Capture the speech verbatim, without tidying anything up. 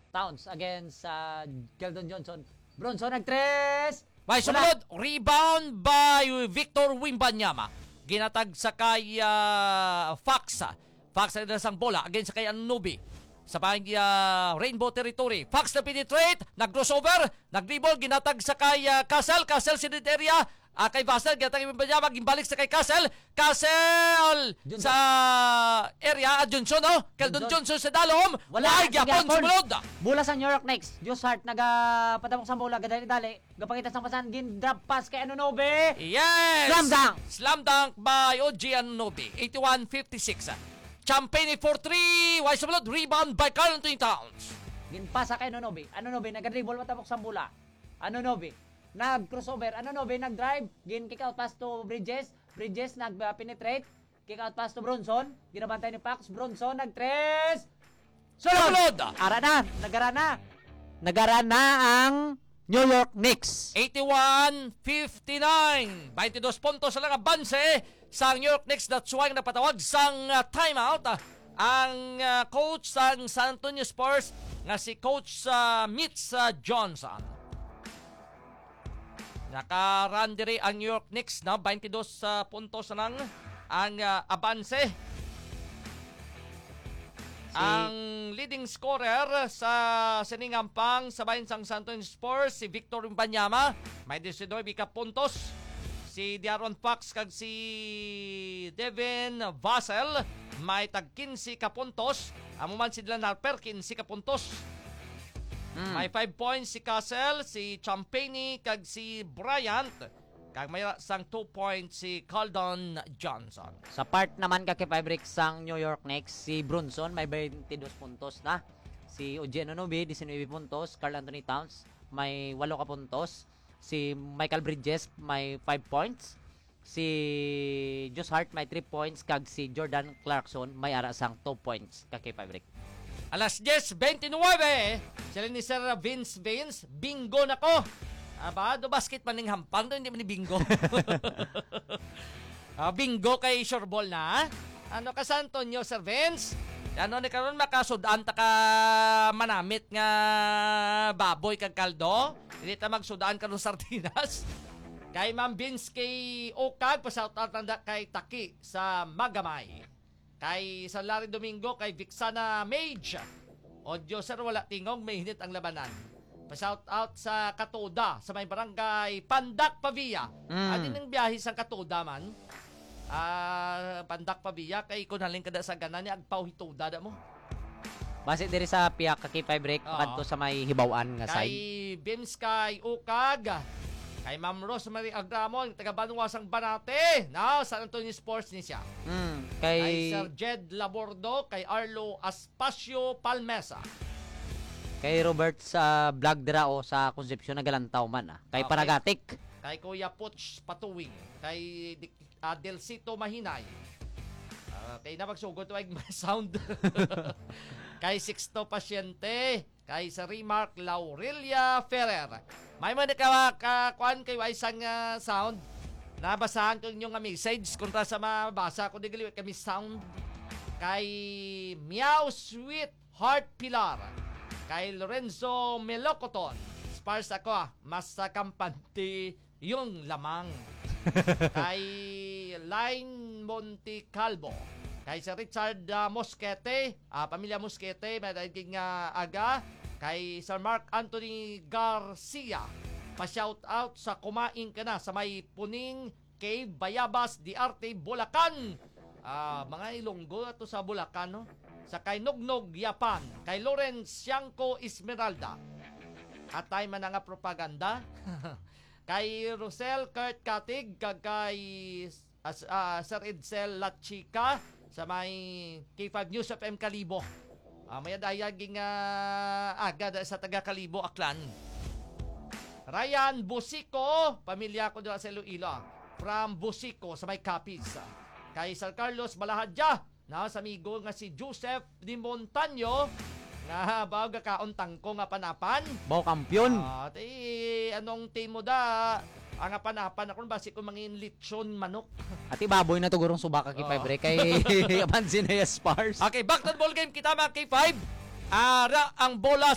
Towns against uh, Keldon Johnson. Bronson nag-tres. May sumunod, rebound by Victor Wimbanyama. Ginatag sa kay uh, Fox. Fox na nasang bola against sa kay Anunoby. Sa pang uh, Rainbow Territory. Fox na penetrate, nag-crossover, nag-dribble, ginatag sa kay uh, Castle. Castle sinid area. Uh, kay Vassell, ginatag yung Wimbanyama, gimbalik sa kay Castle. Castle Johnson. sa area. Johnson, no? Keldon Johnson sa dalom. Wala, Wala, gyapon sumunod. Bola sa New York Knicks. Josh Hart nagapatabok sa bola, gadali-dali. Gapakita sa pasan, gin drop pass kay Anunoby. Yes! Slam dunk! Slam dunk by O G Anunoby. eighty-one fifty-six. Champagne for three. Wise of blood. Rebound by Karl Anthony Towns. Gin pasa kay Anunoby. Anunoby nag-dribble patabok sa bola. Anunoby nag-crossover. Anunoby nag-drive. Gin kick out pass to Bridges. Bridges nag-penetrate. Kick out pass to Bronson. Ginabantay ni Pax. Bronson nag-tres. Sulod! Ara na. Nagara na. Nagara na ang New York Knicks. eighty-one fifty-nine. twenty-two puntos lang ang banse sa New York Knicks. That's why napatawag sang uh, timeout uh, ang uh, coach sang San Antonio Spurs nga si Coach uh, Mitch uh, Johnson. Naka-run diri ang New York Knicks na twenty-two uh, puntos lang ang uh, abanse. Si... Ang leading scorer sa siningampang sa bayan sang San Antonio Spurs si Victor Wimbanyama, may nineteen ka puntos. Si De'Aaron Fox kag si Devin Vassell may tag fifteen ka puntos. Amo man si Dylan Harper fifteen ka puntos. Mm. May five points si Castle, si Champagne kag si Bryant. Kag may sang two points si Keldon Johnson. Sa part naman kay Fabric sang New York Knicks, si Bronson may twenty-two puntos na. Si O G Anunoby nineteen puntos, Karl Anthony Towns may eight ka puntos. Si Michael Bridges may five points. Si Josh Hart may three points kag si Jordan Clarkson may ara sang two points kay Fabric. Alas ten twenty-nine, sila ni Sir Vince Vince, bingo na ko. Aba, do basket man ning hampang, do hindi man ni bingo. ah, bingo kay Shoreball na. Ano ka San Antonio, Sir Vince? Ano ni karon makasudan ta ka manamit nga baboy kag kaldo? Hindi ta magsudaan karon sardinas. Kay Ma'am Vince kay Okag, pa-shout out na kay Taki sa Magamay. Kay San Larry Domingo, kay Vixana Mage. Audio sir, wala tingog, may hinit ang labanan. Pa-shout out sa Katoda, sa may barangay Pandak Pavia. Mm. Adin ang biyahe sa Katoda man. Ah, Pandak Pavia, kay kung haling kada sa ganan ni agpaw hituda da mo. Base diri sa piyak kay Fabric, Oo. kadto sa may hibaw-an nga Kay side. Bims kay Ukag. Kay Ma'am Rosemary Agramon, taga Banuasang Banate. Now, San Antonio Sports ni siya. Mm, Kay kay Sir Jed Labordo, kay Arlo Aspacio Palmesa. kay Robert sa vlog dira o sa Concepcion nagalantaw man ah. Kay Okay. Paragatik. Kay Kuya Putch Patuwing. Kay uh, Delcito Mahinay. Uh, kay napagsugod wag sound. Kay Sixto Pasyente. Kay sa Remark Laurelia Ferrer. May man ka kakuan kay isang uh, sound. Nabasahan ko inyong message kung ta sa mabasa ko digili kami sound. Kay Meow Sweet Heart Pilar. Kay Lorenzo Melocoton. Spars ako ah, mas sa kampante yung lamang. Kay Line Monte Calvo. Kay si Richard uh, Mosquete, uh, pamilya Mosquete, may naging uh, aga. Kay Sir Mark Anthony Garcia, pa-shout out sa kumain ka na sa may Puning Cave, Bayabas, Diarte, Bulacan. Uh, mga Ilonggo ato sa Bulacan, no? Sa kay Nugnog, Yapan. Kay Lawrence Siangco Esmeralda. At tayo man nga propaganda. Kay Rosel Kurt Katig, kag kay uh, uh, Sir Edsel Lachika, sa may K five News F M Kalibo. Uh, may dayaging uh, aga sa taga Kalibo, Aklan. Ryan Busico, pamilya ko doon sa Iloilo. From Busico, sa may Capiz. Kay Sir Carlos Balahadja, na sa amigo nga si Joseph Di Montaño, nga bago kauntang ko nga panapan. Bao kampiyon. At eh, anong team mo da? Ang panapan ako basi ko mangin lechon manok. Ati baboy na to gurong subaka kay Oo. Fabric kay Pansin na Spars. Okay, back to the ball game kita mga K five. Ara ang bola